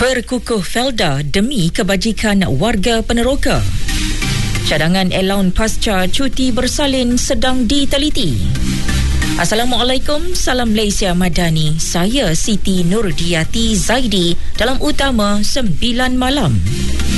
Berkukuh Felda demi kebajikan warga Peneroka. Cadangan alaun pasca cuti bersalin sedang diteliti. Assalamualaikum, salam Malaysia Madani. Saya Siti Nurdiati Zaidi dalam Utama 9 Malam.